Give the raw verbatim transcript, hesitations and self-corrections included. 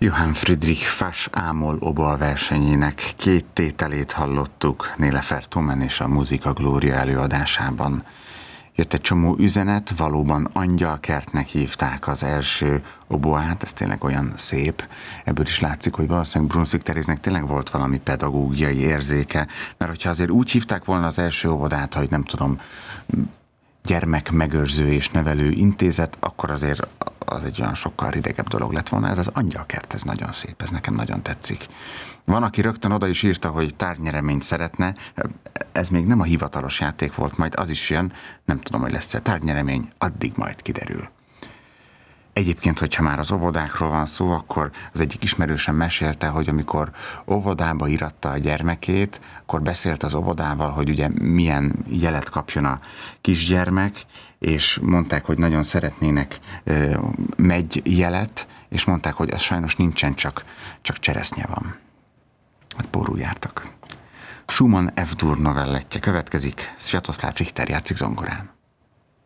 Johann Friedrich Fasch Ámol oboa versenyének két tételét hallottuk Nélefer Tomen és a Muzika Glória előadásában. Jött egy csomó üzenet, valóban angyalkertnek hívták az első oboát, ez tényleg olyan szép. Ebből is látszik, hogy valószínűleg Brunswick Teréznek tényleg volt valami pedagógiai érzéke, mert hogyha azért úgy hívták volna az első óvodát, hogy nem tudom, gyermekmegőrző és nevelő intézet, akkor azért az egy olyan sokkal ridegebb dolog lett volna. Ez az angyalkert, ez nagyon szép, ez nekem nagyon tetszik. Van, aki rögtön oda is írta, hogy tárgynyereményt szeretne, ez még nem a hivatalos játék volt, majd az is jön, nem tudom, hogy lesz-e tárgynyeremény, addig majd kiderül. Egyébként, hogyha már az óvodákról van szó, akkor az egyik ismerősen mesélte, hogy amikor óvodába íratta a gyermekét, akkor beszélt az óvodával, hogy ugye milyen jelet kapjon a kisgyermek, és mondták, hogy nagyon szeretnének ö, megy jelet, és mondták, hogy az sajnos nincsen, csak, csak cseresznye van. Hát pórul jártak. Schumann F-dur novellettje következik, Sviatoszláv Richter játszik zongorán.